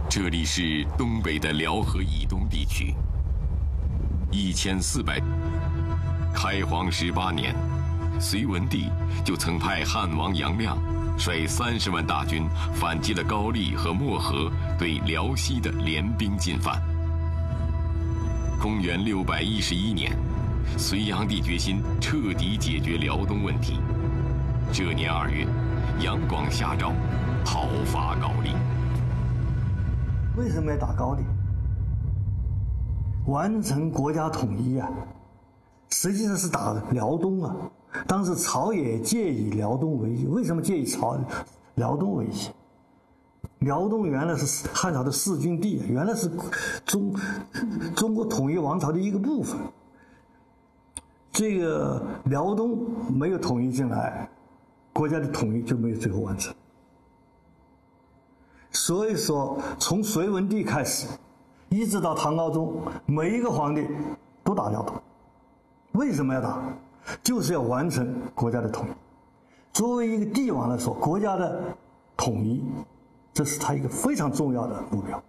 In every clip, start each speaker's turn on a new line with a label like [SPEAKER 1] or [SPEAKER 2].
[SPEAKER 1] 这里是东北的辽河以东地区。1400，开皇18年，隋文帝就曾派汉王杨亮率30万大军反击了高丽和漠河对辽西的联兵进犯。公元611年，隋炀帝决心彻底解决辽东问题。这年2月，杨广下诏讨伐高丽。
[SPEAKER 2] 为什么要打高丽？完成国家统一啊，实际上是打辽东啊。当时朝野借以辽东为界，为什么借以辽东为界？辽东原来是汉朝的弑君地，原来是中国统一王朝的一个部分。这个辽东没有统一进来，国家的统一就没有最后完成。所以说，从隋文帝开始，一直到唐高宗，每一个皇帝都打辽东。为什么要打？就是要完成国家的统一。作为一个帝王来说，国家的统一，这是他一个非常重要的目标。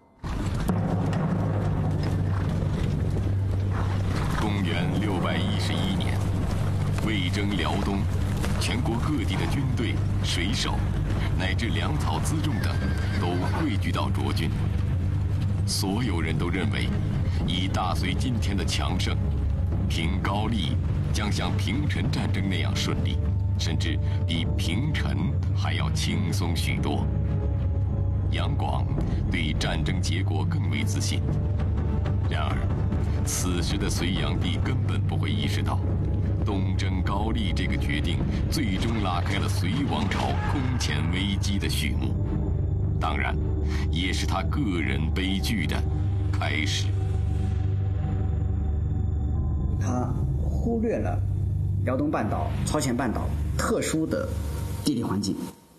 [SPEAKER 1] 公元611年，魏征辽东，全国各地的军队、水手乃至粮草辎重等都汇聚到涿郡。所有人都认为，以大隋今天的强盛，平高丽将像平陈战争那样顺利，甚至比平陈还要轻松许多。杨广对战争结果更为自信。然而，此时的隋炀帝根本不会意识到，东征高丽这个决定最终拉开了隋王朝空前危机的序幕，当然，也是他个人悲剧的开始。
[SPEAKER 3] 他忽略了辽东半岛、朝鲜半岛特殊的地理环境。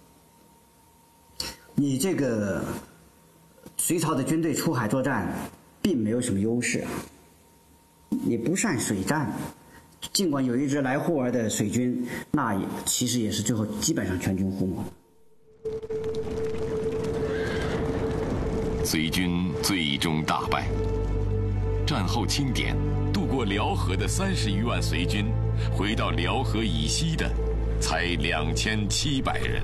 [SPEAKER 3] 你这个隋朝的军队出海作战，并没有什么优势啊。你不善水战，尽管有一支来护儿的水军，那其实也是最后基本上全军覆没。
[SPEAKER 1] 隋军最终大败。战后清点，渡过辽河的30余万隋军，回到辽河以西的才2700人。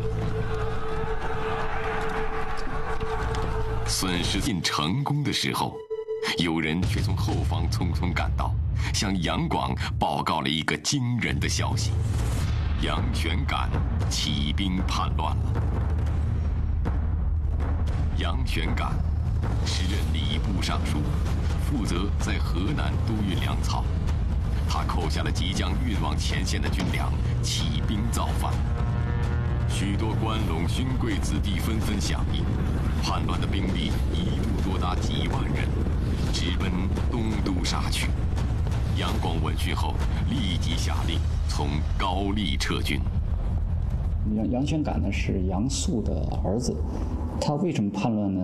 [SPEAKER 1] 损失近成功的时候，有人却从后方匆匆赶到，向杨广报告了一个惊人的消息：杨玄感起兵叛乱了。杨玄感时任礼部尚书，负责在河南督运粮草。他扣下了即将运往前线的军粮，起兵造反。许多关陇勋贵子弟纷纷响应，叛乱的兵力一度多达几万人，直奔东都杀去。杨广闻讯后，立即下令从高丽撤军。
[SPEAKER 4] 杨玄感呢是杨素的儿子，他为什么叛乱呢？